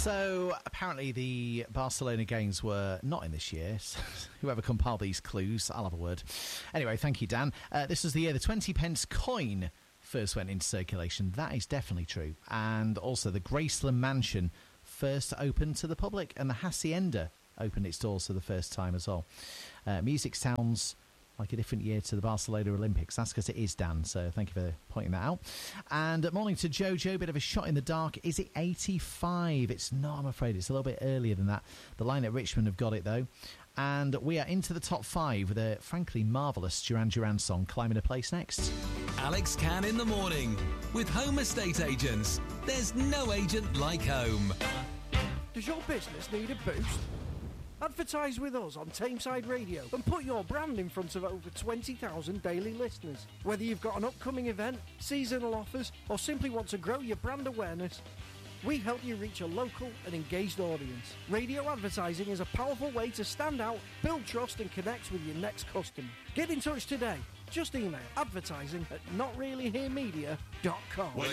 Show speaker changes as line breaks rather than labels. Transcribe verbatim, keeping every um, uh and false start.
So, apparently the Barcelona games were not in this year. So whoever compiled these clues, I'll have a word. Anyway, thank you, Dan. Uh, this was the year the twenty pence coin first went into circulation. That is definitely true. And also the Graceland Mansion first opened to the public, and the Hacienda opened its doors for the first time as well. Uh, music sounds like a different year to the Barcelona Olympics. That's because it is, Dan, so thank you for pointing that out. And morning to Jojo, bit of a shot in the dark. Is it eighty-five? It's not, I'm afraid. It's a little bit earlier than that. The line at Richmond have got it, though. And we are into the top five with a, frankly, marvellous Duran Duran song, Climbing a Place next.
Alex Can in the morning with Home Estate Agents. There's no agent like home.
Does your business need a boost? Advertise with us on Tameside Radio and put your brand in front of over twenty thousand daily listeners. Whether you've got an upcoming event, seasonal offers, or simply want to grow your brand awareness, we help you reach a local and engaged audience. Radio advertising is a powerful way to stand out, build trust and connect with your next customer. Get in touch today. Just email advertising at not really here media dot com.
Well,